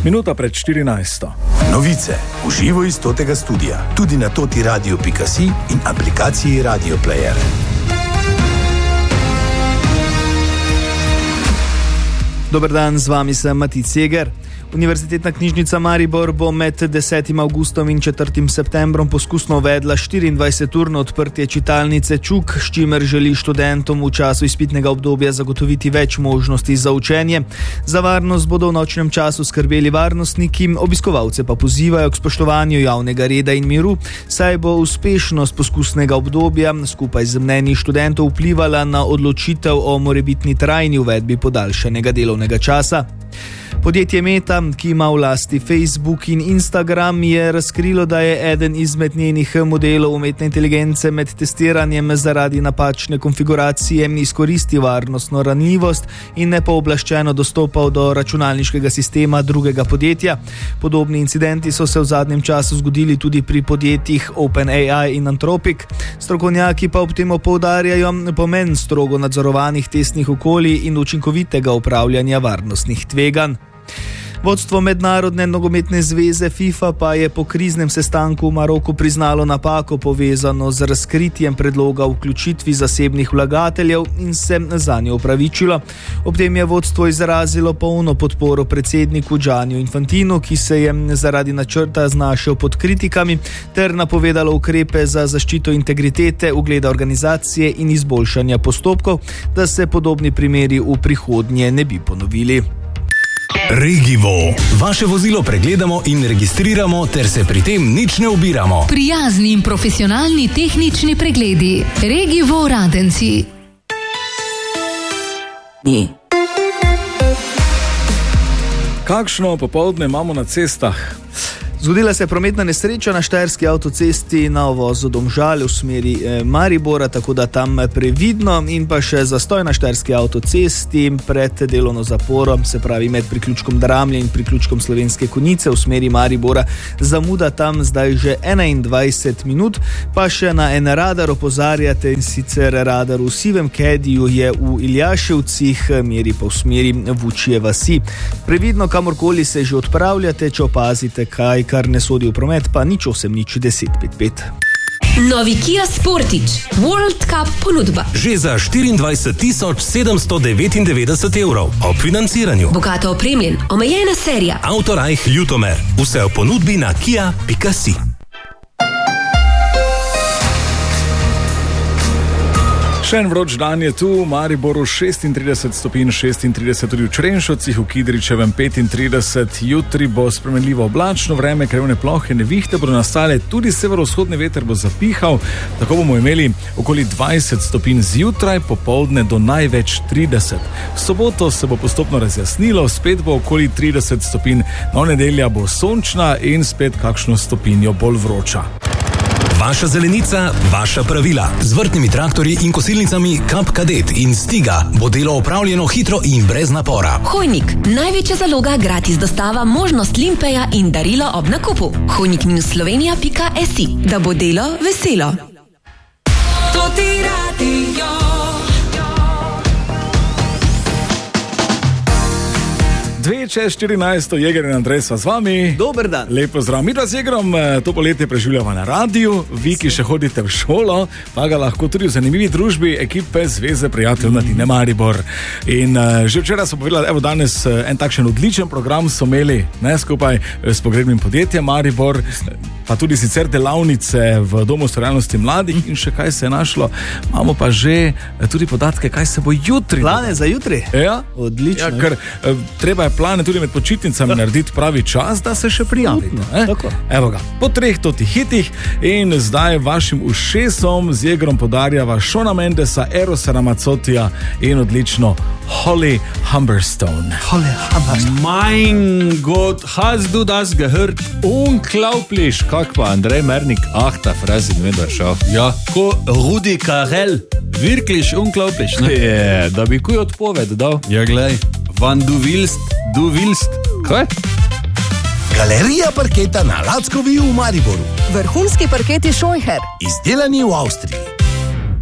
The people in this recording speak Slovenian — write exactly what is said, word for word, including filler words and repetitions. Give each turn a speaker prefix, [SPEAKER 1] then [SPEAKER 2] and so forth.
[SPEAKER 1] Minuta pred štirinajsto.
[SPEAKER 2] Novice v živo iz Totega studia, tudi na totiradio pika si in aplikaciji Radio Player.
[SPEAKER 3] Dober dan, z vami sem Matic Ceger. Univerzitetna knjižnica Maribor bo med desetim avgustom in četrtim septembrom poskusno uvedla štiriindvajseturno odprtje čitalnice Čuk, s čimer želi študentom v času izpitnega obdobja zagotoviti več možnosti za učenje. Za varnost bodo v nočnem času skrbeli varnostniki, obiskovalce pa pozivajo k spoštovanju javnega reda in miru, saj bo uspešnost poskusnega obdobja skupaj z mnenji študentov vplivala na odločitev o morebitni trajni uvedbi podaljšanega delovnega časa. Podjetje Meta, ki ima v lasti Facebook in Instagram, je razkrilo, da je eden izmed njenih modelov umetne inteligence med testiranjem zaradi napačne konfiguracije izkoristil varnostno ranljivost in nepooblaščeno dostopal do računalniškega sistema drugega podjetja. Podobni incidenti so se v zadnjem času zgodili tudi pri podjetjih OpenAI in Anthropic. Strokovnjaki pa ob tem poudarjajo pomen strogo nadzorovanih testnih okolij in učinkovitega upravljanja varnostnih tveganj. Vodstvo Mednarodne nogometne zveze FIFA pa je po kriznem sestanku v Maroku priznalo napako povezano z razkritjem predloga o vključitvi zasebnih vlagateljev in se zanjo opravičilo. Ob tem je vodstvo izrazilo polno podporo predsedniku Gianniu Infantinu, ki se je zaradi načrta znašel pod kritikami, ter napovedalo ukrepe za zaščito integritete, ugleda organizacije in izboljšanja postopkov, da se podobni primeri v prihodnje ne bi ponovili.
[SPEAKER 4] Regivo. Vaše vozilo pregledamo in registriramo, ter se pri tem nič ne ubiramo.
[SPEAKER 5] Prijazni in profesionalni tehnični pregledi. Regivo Radenci.
[SPEAKER 3] Ni. Kakšno popoldne imamo na cestah? Zgodila se je prometna nesreča na štajerski avtocesti na uvozu Domžale v smeri Maribora, tako da tam previdno, in pa še zastoj na štajerski avtocesti pred delovno zaporo, se pravi med priključkom Dramlje in priključkom Slovenske Konjice v smeri Maribora. Zamuda tam zdaj že enaindvajset minut, pa še na en radar opozarjate, in sicer radar v Sivem Kediju je v Iljaševcih, meri pa v smeri Vučje vasi. Previdno, kamorkoli se že odpravljate, če opazite kaj, kar ne sodi v promet, pa nič osem nič deset pet pet.
[SPEAKER 6] Novi Kia Sportage World Cup ponudba.
[SPEAKER 4] Že za štiriindvajset tisoč sedemsto devetindevetdeset evrov ob financiranju.
[SPEAKER 6] Bogato opremljen, omejena serija.
[SPEAKER 4] Autorajh Ljutomer. Vse v ponudbi na kia pika si.
[SPEAKER 1] Še en vroč dan je tu, v Mariboru šestintrideset stopinj, šestintrideset tudi v Črenšovcih, v Kidričevem petintrideset, jutri bo spremenljivo oblačno vreme, krajevne plohe, nevihte bodo nastale, tudi severovzhodni veter bo zapihal, tako bomo imeli okoli dvajset stopinj zjutraj, popoldne do največ trideset. V soboto se bo postopno razjasnilo, spet bo okoli trideset stopinj, no nedelja bo sončna in spet kakšno stopinjo bolj vroča.
[SPEAKER 4] Vaša zelenica, vaša pravila. Z vrtnimi traktorji in kosilnicami Kap Kadet in Stiga bo delo opravljeno hitro in brez napora.
[SPEAKER 6] Hojnik, največja zaloga, gratis dostava, možnost limpeja in darilo ob nakupu. hojnik minus slovenija pika si, da bo delo veselo.
[SPEAKER 1] Dve čez štirinajsto, Jeger in Andrej sva z vami.
[SPEAKER 3] Dober dan.
[SPEAKER 1] Lepo zdrav. Mi dva z Jegerom to poletje preživljamo na radiju, vi, ki še hodite v šolo, pa ga lahko tudi v zanimivi družbi ekipe Zveze prijateljev Mladine Maribor. In uh, že včeraj smo povedali, evo danes en takšen odličen program so imeli, ne, skupaj s pogrebnim podjetjem Maribor, pa tudi sicer delavnice v Domu ustvarjalnosti mladih in še kaj se je našlo. Imamo pa že tudi podatke, kaj se bo jutri.
[SPEAKER 3] Plane za jutri?
[SPEAKER 1] Ja,
[SPEAKER 3] odlično.
[SPEAKER 1] Ja, ker uh, treba je plane tudi med počitnicami narediti pravi čas, da se še prijavite. Evo ga, po treh totih hitih in zdaj vašim ušesom z Jegerom podarjava Shona Mendesa, Erosa Ramazzotija in odlično Holly Humberstone.
[SPEAKER 3] Holly Humberstone.
[SPEAKER 7] Mein Gott, hast du das gehört? Unglaublich, kak pa Andrej Mernik, ach, ta Frazin vedno šel. Ja, ko Rudi Carell, wirklich unglaublich, ne? Je, da bi kuj odpoved dal. Ja, glej. Van du willst, du willst. Kaj?
[SPEAKER 2] Galerija parketa na Lackovi v Mariboru.
[SPEAKER 8] Vrhunski parketi Scheucher.
[SPEAKER 2] Izdelani v Avstriji.